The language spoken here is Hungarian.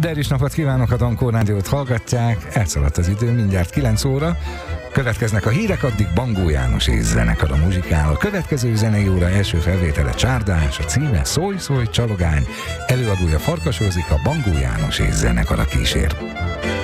De is napot kívánok, a Dankó Rádiót hallgatják, elszaladt az idő, mindjárt 9 óra. Következnek a hírek, addig Bangó János és zenekar a muzsikál. A következő zenei óra első felvétele Csárdás, a címe Szólj, szólj, csalogány, előadója Farkas Rózika, Bangó János és zenekar a kísér.